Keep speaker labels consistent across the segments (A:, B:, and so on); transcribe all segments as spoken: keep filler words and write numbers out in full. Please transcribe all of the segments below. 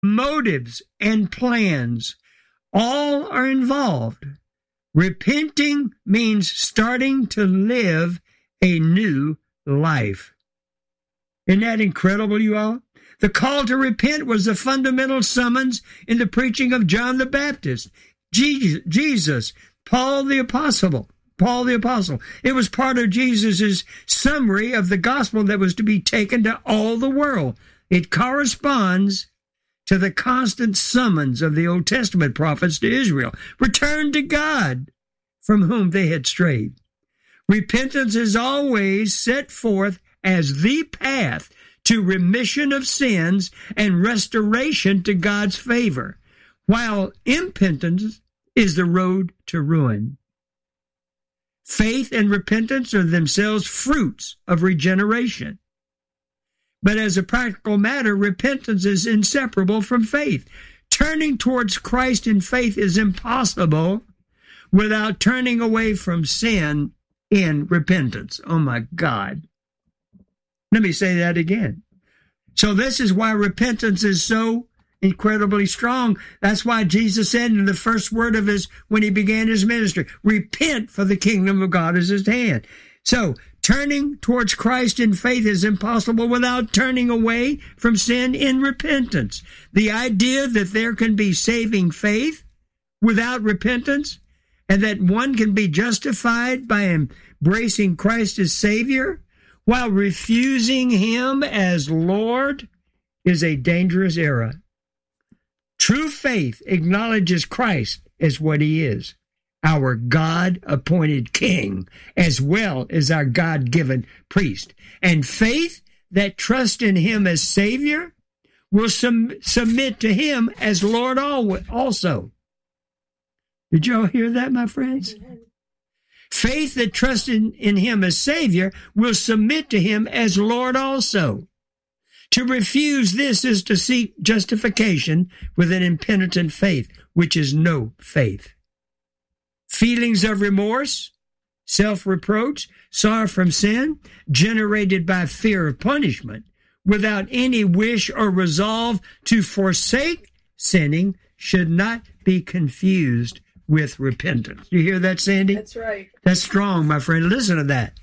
A: motives and plans, all are involved. Repenting means starting to live a new life. Isn't that incredible, you all? The call to repent was the fundamental summons in the preaching of John the Baptist, Jesus, Paul the Apostle, Paul the Apostle. It was part of Jesus' summary of the gospel that was to be taken to all the world. It corresponds to the constant summons of the Old Testament prophets to Israel. Return to God, from whom they had strayed. Repentance is always set forth as the path to remission of sins and restoration to God's favor, while impotence is the road to ruin. Faith and repentance are themselves fruits of regeneration. But as a practical matter, repentance is inseparable from faith. Turning towards Christ in faith is impossible without turning away from sin in repentance. Oh my God. Let me say that again. So this is why repentance is so incredibly strong. That's why Jesus said in the first word of his, when he began his ministry, repent, for the kingdom of God is at hand. So turning towards Christ in faith is impossible without turning away from sin in repentance. The idea that there can be saving faith without repentance, and that one can be justified by embracing Christ as Savior while refusing him as Lord, is a dangerous error. True faith acknowledges Christ as what he is, our God-appointed King, as well as our God-given priest. And faith that trusts in him as Savior will sum- submit to him as Lord also. Did y'all hear that, my friends? Faith that trusts in, in him as Savior will submit to him as Lord also. To refuse this is to seek justification with an impenitent faith, which is no faith. Feelings of remorse, self-reproach, sorrow from sin, generated by fear of punishment, without any wish or resolve to forsake sinning, should not be confused with repentance. You hear that, Sandy?
B: That's right.
A: That's strong, my friend. Listen to that.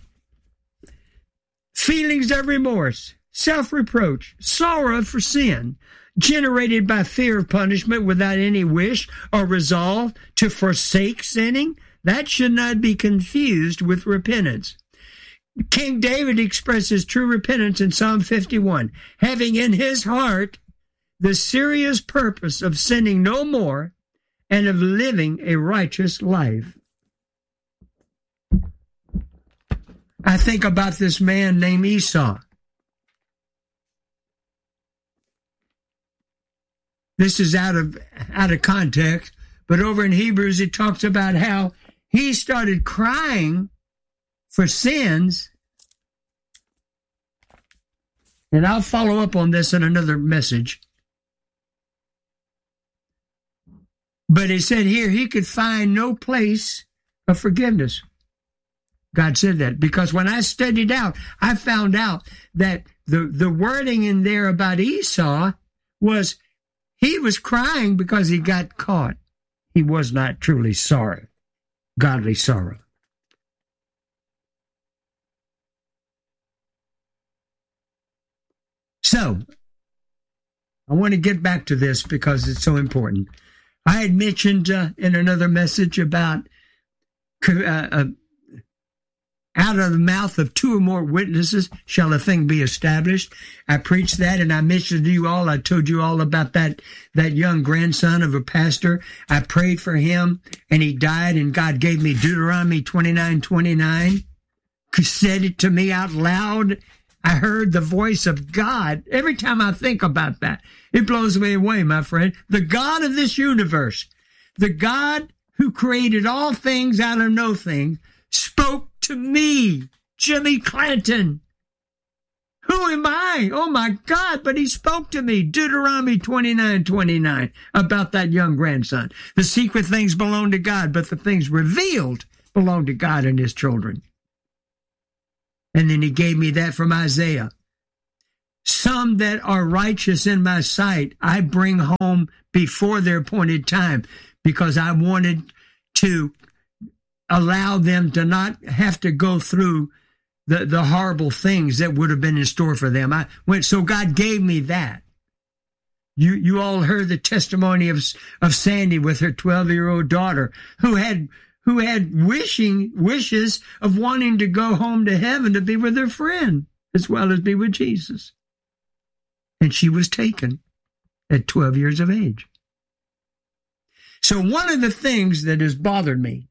A: Feelings of remorse, self-reproach, sorrow for sin, generated by fear of punishment without any wish or resolve to forsake sinning, that should not be confused with repentance. King David expresses true repentance in Psalm fifty-one, having in his heart the serious purpose of sinning no more and of living a righteous life. I think about this man named Esau. This is out of out of context, but over in Hebrews it talks about how he started crying for sins. And I'll follow up on this in another message. But it said here he could find no place of forgiveness. God said that because when I studied out, I found out that the, the wording in there about Esau was he was crying because he got caught. He was not truly sorry, godly sorrow. So, I want to get back to this because it's so important. I had mentioned uh, in another message about uh, uh, out of the mouth of two or more witnesses shall a thing be established. I preached that, and I mentioned to you all, I told you all about that, that young grandson of a pastor. I prayed for him, and he died, and God gave me Deuteronomy twenty-nine twenty-nine. He said it to me out loud. I heard the voice of God. Every time I think about that, it blows me away, my friend. The God of this universe, the God who created all things out of no thing, spoke to me, Jimmy Clanton. Who am I? Oh my God, but he spoke to me, Deuteronomy twenty-nine twenty-nine, about that young grandson. The secret things belong to God, but the things revealed belong to God and his children. And then he gave me that from Isaiah. some that are righteous in my sight, I bring home before their appointed time, because I wanted to allow them to not have to go through the, the horrible things that would have been in store for them. I went, so God gave me that. You you all heard the testimony of of Sandy with her twelve-year-old daughter who had who had wishing wishes of wanting to go home to heaven to be with her friend as well as be with Jesus. And she was taken at twelve years of age. So one of the things that has bothered me,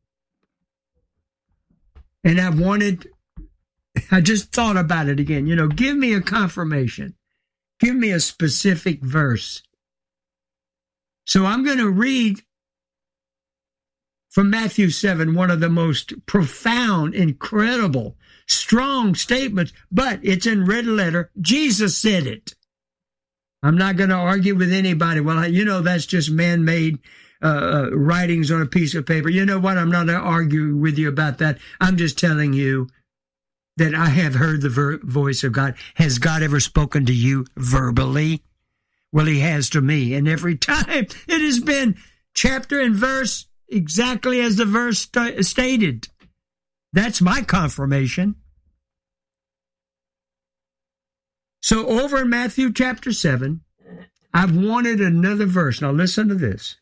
A: and I wanted, I just thought about it again, you know, give me a confirmation. Give me a specific verse. So I'm going to read from Matthew seven, one of the most profound, incredible, strong statements, but it's in red letter. Jesus said it. I'm not going to argue with anybody. Well, you know, that's just man-made uh, writings on a piece of paper. You know what? I'm not going to argue with you about that. I'm just telling you that I have heard the ver- voice of God. Has God ever spoken to you verbally? Well, he has to me. And every time it has been chapter and verse exactly as the verse st- stated. That's my confirmation. So over in Matthew chapter seven, I've wanted another verse. Now listen to this.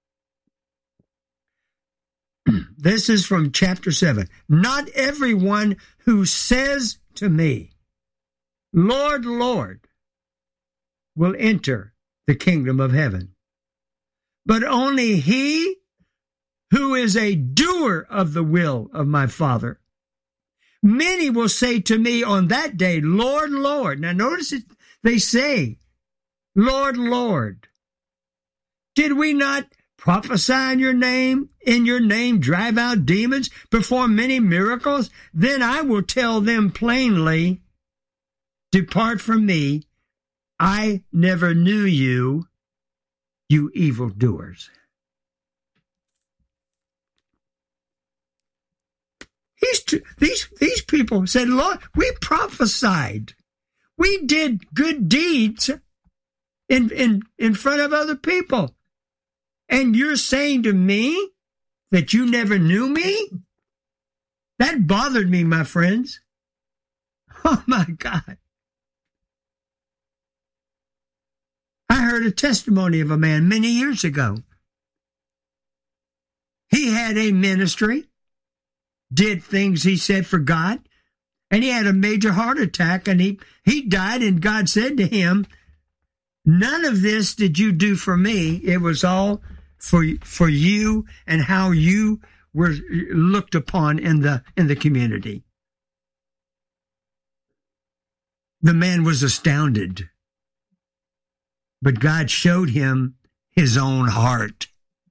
A: This is from chapter seven. Not everyone who says to me, Lord, Lord, will enter the kingdom of heaven, but only he who is a doer of the will of my Father. Many will say to me on that day, Lord, Lord. Now notice it, they say, Lord, Lord, did we not prophesy in your name, in your name drive out demons, perform many miracles? Then I will tell them plainly, depart from me, I never knew you, you evildoers. These, two, these, these people said, Lord, we prophesied. We did good deeds in, in, in front of other people. And you're saying to me that you never knew me? That bothered me, my friends. Oh, my God. I heard a testimony of a man many years ago. He had a ministry, did things he said for God, and he had a major heart attack, and he, he died, and God said to him, none of this did you do for me. It was all for for you and how you were looked upon in the in the community. The man was astounded, but God showed him his own heart.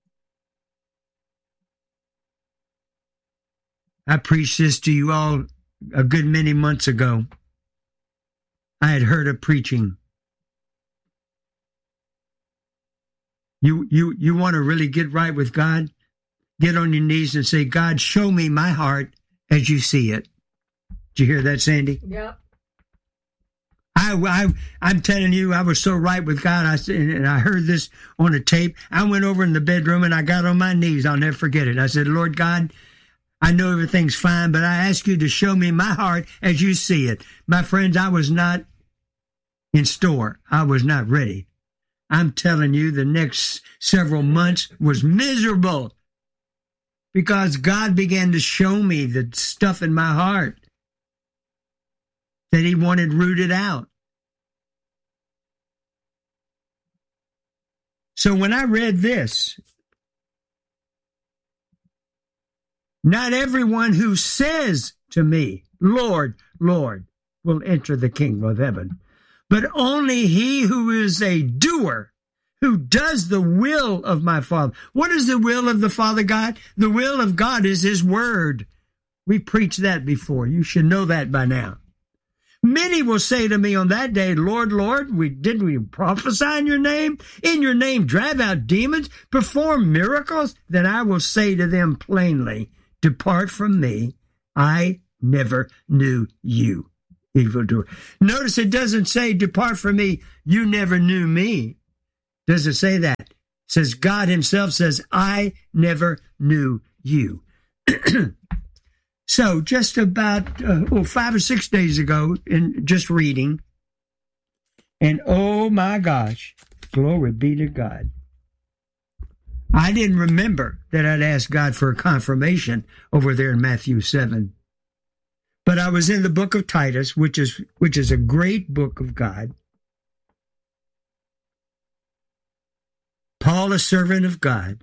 A: I preached this to you all a good many months ago. I had heard a preaching. You, you, you want to really get right with God? Get on your knees and say, God, show me my heart as you see it. Did you hear that, Sandy?
B: Yep.
A: I, I, I'm telling you, I was so right with God. I said, and I heard this on a tape. I went over in the bedroom and I got on my knees. I'll never forget it. I said, Lord God, I know everything's fine, but I ask you to show me my heart as you see it. My friends, I was not in store. I was not ready. I'm telling you, the next several months was miserable because God began to show me the stuff in my heart that he wanted rooted out. So when I read this, not everyone who says to me, Lord, Lord, will enter the kingdom of heaven, but only he who is a doer, who does the will of my Father. What is the will of the Father God? The will of God is his word. We preached that before. You should know that by now. Many will say to me on that day, Lord, Lord, we did we prophesy in your name? In your name drive out demons, perform miracles? Then I will say to them plainly, depart from me, I never knew you, evildoer. Notice it doesn't say, depart from me, you never knew me. Does it say that? It says God himself says, I never knew you. So just about uh, well, five or six days ago, in just reading, and oh my gosh, glory be to God. I didn't remember that I'd asked God for a confirmation over there in Matthew seven. But I was in the book of Titus, which is which is a great book of God. Paul, a servant of God,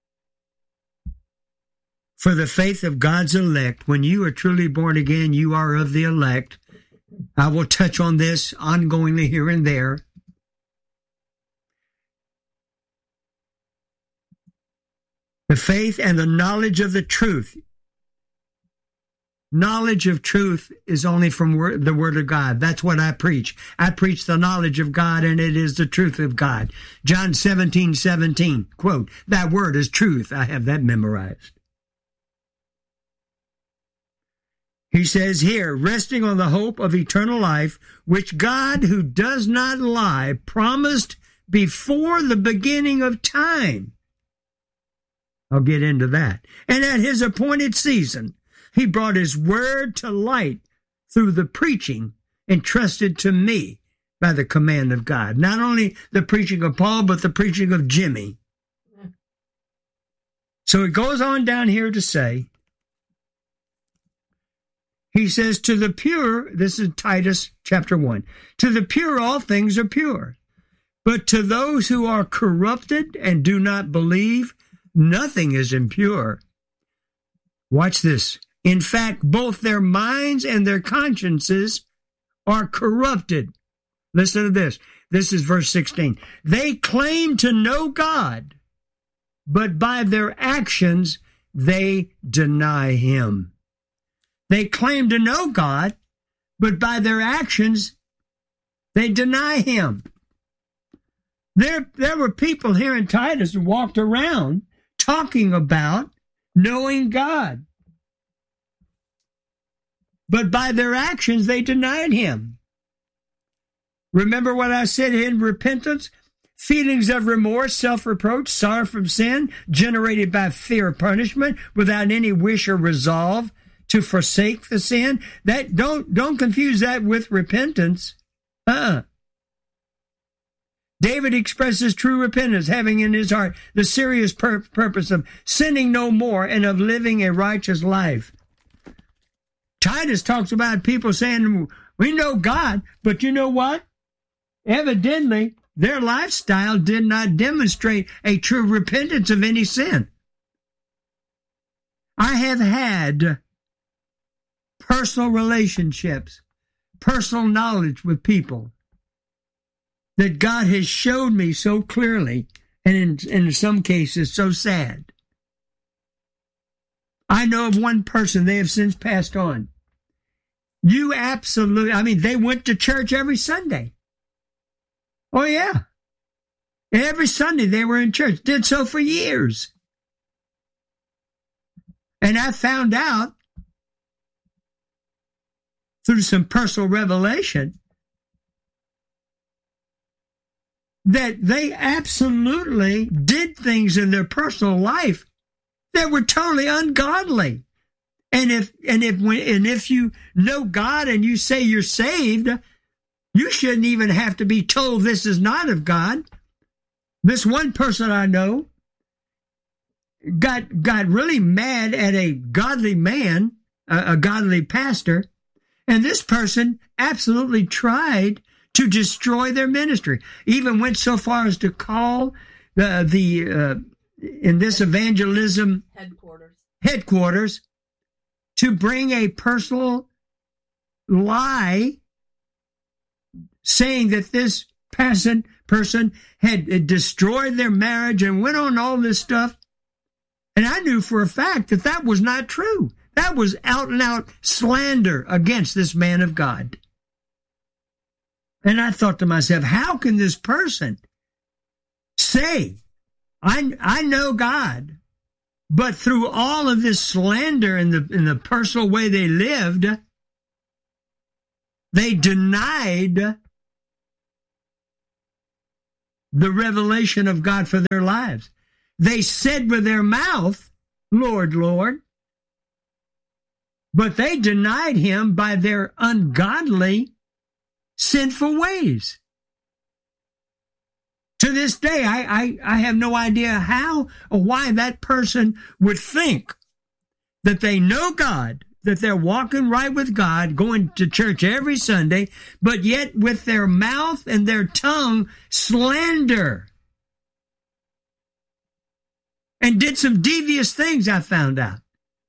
A: for the faith of God's elect. When you are truly born again, you are of the elect. I will touch on this ongoingly here and there. The faith and the knowledge of the truth. Knowledge of truth is only from word, the Word of God. That's what I preach. I preach the knowledge of God, and it is the truth of God. John seventeen seventeen, quote, that word is truth. I have that memorized. He says here, resting on the hope of eternal life, which God, who does not lie, promised before the beginning of time. I'll get into that. And at his appointed season, he brought his word to light through the preaching entrusted to me by the command of God. Not only the preaching of Paul, but the preaching of Jimmy. So it goes on down here to say, he says, to the pure, this is Titus chapter one, to the pure all things are pure. But to those who are corrupted and do not believe, nothing is impure. Watch this. In fact, both their minds and their consciences are corrupted. Listen to this. This is verse sixteen. They claim to know God, but by their actions they deny him. They claim to know God, but by their actions they deny him. There, there were people here in Titus who walked around talking about knowing God. But by their actions, they denied him. Remember what I said in repentance? Feelings of remorse, self-reproach, sorrow from sin, generated by fear of punishment, without any wish or resolve to forsake the sin. That don't don't confuse that with repentance. Uh-uh. David expresses true repentance, having in his heart the serious pur- purpose of sinning no more and of living a righteous life. Titus talks about people saying, we know God, but you know what? Evidently, their lifestyle did not demonstrate a true repentance of any sin. I have had personal relationships, personal knowledge with people that God has showed me so clearly, and in, in some cases so sad. I know of one person, they have since passed on. You absolutely, I mean, they went to church every Sunday. Oh, yeah. Every Sunday they were in church, did so for years. And I found out through some personal revelation that they absolutely did things in their personal life that were totally ungodly. And if and if and if you know God and you say you're saved, you shouldn't even have to be told this is not of God. This one person I know got got really mad at a godly man, a, a godly pastor, and this person absolutely tried to destroy their ministry. Even went so far as to call the the uh, in this evangelism
B: headquarters
A: headquarters to bring a personal lie saying that this person person had destroyed their marriage and went on all this stuff. And I knew for a fact that that was not true. That was out and out slander against this man of God. And I thought to myself, how can this person say, I, I know God, but through all of this slander and the, in the personal way they lived, They denied the revelation of God for their lives. They said with their mouth, Lord, Lord, but they denied him by their ungodly, sinful ways. To this day, I, I, I have no idea how or why that person would think that they know God, that they're walking right with God, going to church every Sunday, but yet with their mouth and their tongue slander. And did some devious things, I found out.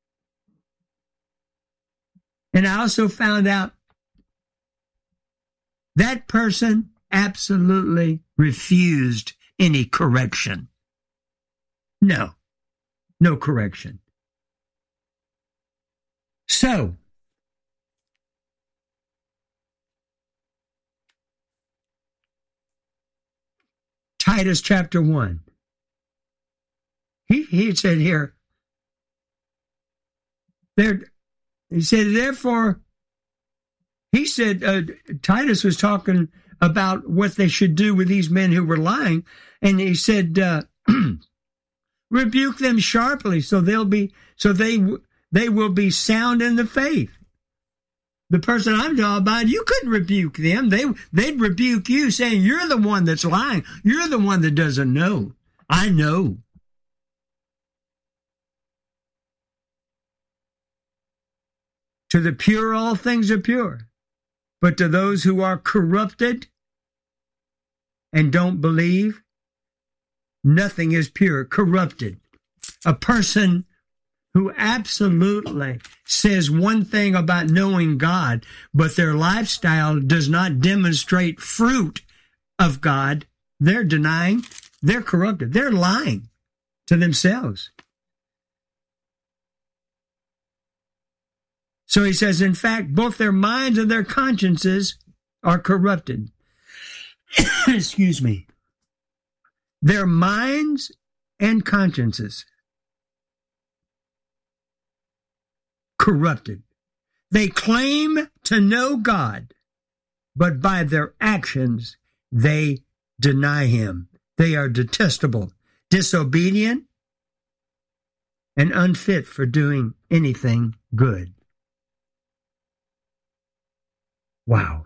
A: And I also found out that person absolutely refused any correction. No, no correction. So, Titus chapter one. He, he said here, there, he said, therefore, he said, uh, Titus was talking about what they should do with these men who were lying. And he said, uh, rebuke them sharply so they'll be, so they, they will be sound in the faith. The person I'm talking about, you couldn't rebuke them. They, they'd rebuke you saying, you're the one that's lying. You're the one that doesn't know. I know. To the pure, all things are pure. But to those who are corrupted and don't believe, nothing is pure, corrupted. A person who absolutely says one thing about knowing God, but their lifestyle does not demonstrate fruit of God, they're denying, they're corrupted, they're lying to themselves. So he says, in fact, both their minds and their consciences are corrupted. Excuse me. Their minds and consciences corrupted. They claim to know God, but by their actions, they deny him. They are detestable, disobedient, and unfit for doing anything good. Wow.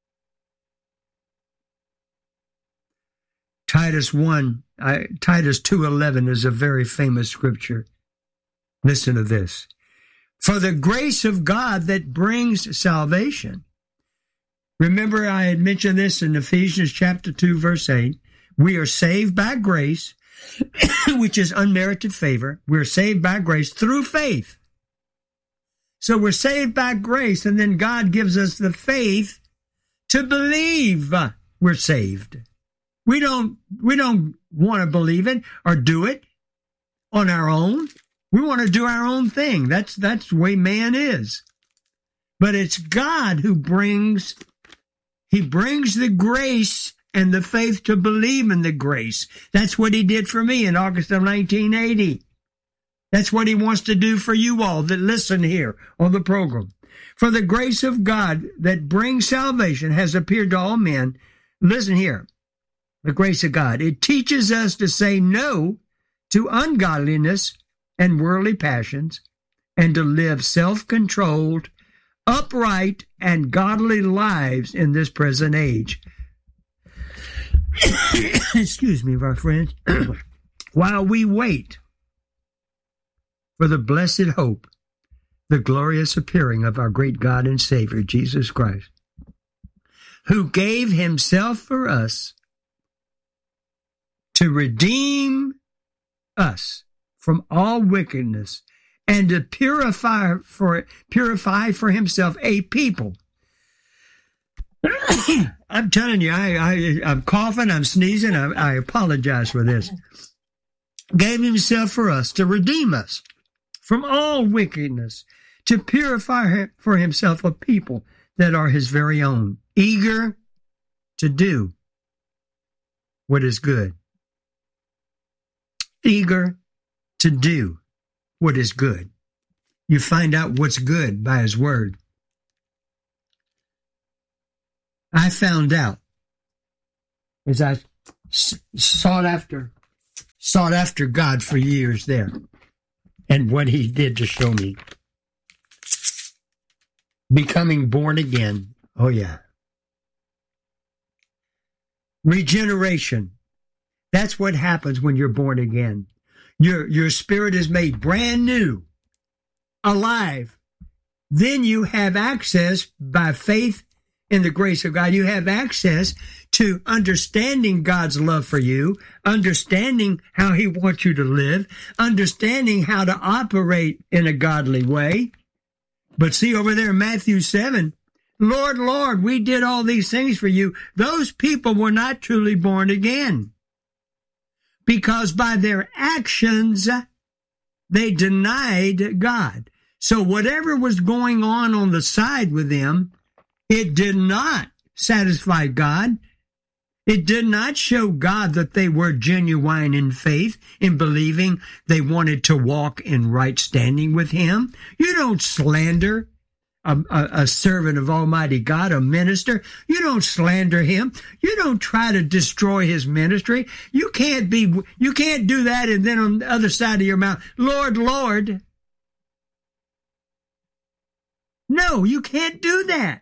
A: Titus one, I, Titus two eleven is a very famous scripture. Listen to this. For the grace of God that brings salvation. Remember, I had mentioned this in Ephesians chapter two, verse eight. We are saved by grace, which is unmerited favor. We're saved by grace through faith. So we're saved by grace, and then God gives us the faith to believe we're saved. We don't, we don't want to believe it or do it on our own. We want to do our own thing. That's, that's the way man is. But it's God who brings, he brings the grace and the faith to believe in the grace. That's what he did for me in August of nineteen eighty. That's what he wants to do for you all that listen here on the program. For the grace of God that brings salvation has appeared to all men. Listen here, the grace of God. It teaches us to say no to ungodliness and worldly passions and to live self-controlled, upright, and godly lives in this present age. Excuse me, my friends. While we wait for the blessed hope, the glorious appearing of our great God and Savior, Jesus Christ, who gave himself for us to redeem us from all wickedness and to purify for, purify for himself a people. I'm telling you, I, I, I'm coughing, I'm sneezing, I, I apologize for this. Gave himself for us to redeem us from all wickedness, to purify for himself a people that are his very own, eager to do what is good. Eager to do what is good. You find out what's good by his word. I found out as I s- sought after, sought after God for years there and what he did to show me. Becoming born again. Oh, yeah. Regeneration. That's what happens when you're born again. Your, your spirit is made brand new, alive. Then you have access by faith in the grace of God. You have access to understanding God's love for you, understanding how he wants you to live, understanding how to operate in a godly way. But see over there in Matthew seven, Lord, Lord, we did all these things for you. Those people were not truly born again because by their actions, they denied God. So whatever was going on on the side with them, it did not satisfy God. It did not show God that they were genuine in faith, in believing they wanted to walk in right standing with him. You don't slander a, a, a servant of Almighty God, a minister. You don't slander him. You don't try to destroy his ministry. You can't be, you can't do that and then on the other side of your mouth, Lord, Lord. No, you can't do that.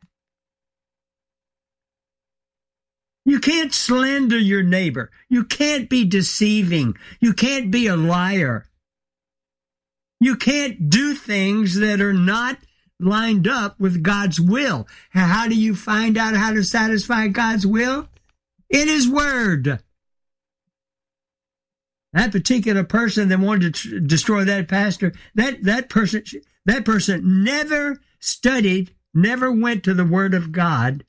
A: You can't slander your neighbor. You can't be deceiving. You can't be a liar. You can't do things that are not lined up with God's will. How do you find out how to satisfy God's will? In his word. That particular person that wanted to destroy that pastor, that, that person, that person never studied, never went to the word of God.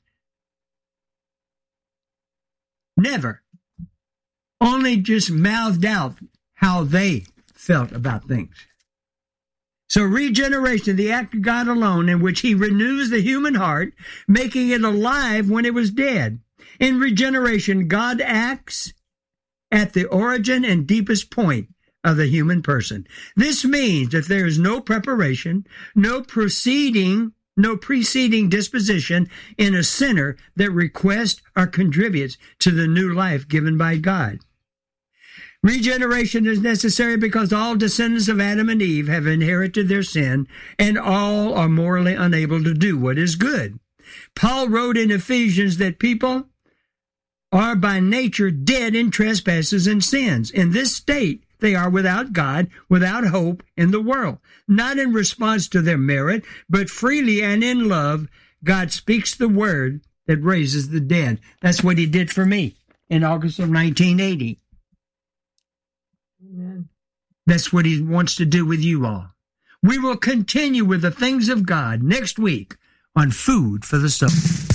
A: Never. Only just mouthed out how they felt about things. So regeneration, the act of God alone, in which he renews the human heart, making it alive when it was dead. In regeneration, God acts at the origin and deepest point of the human person. This means that there is no preparation, no proceeding No preceding disposition in a sinner that requests or contributes to the new life given by God. Regeneration is necessary because all descendants of Adam and Eve have inherited their sin, and all are morally unable to do what is good. Paul wrote in Ephesians that people are by nature dead in trespasses and sins. In this state, they are without God, without hope in the world. Not in response to their merit, but freely and in love, God speaks the word that raises the dead. That's what he did for me in August of nineteen eighty. Amen. That's what he wants to do with you all. We will continue with the things of God next week on Food for the Soul.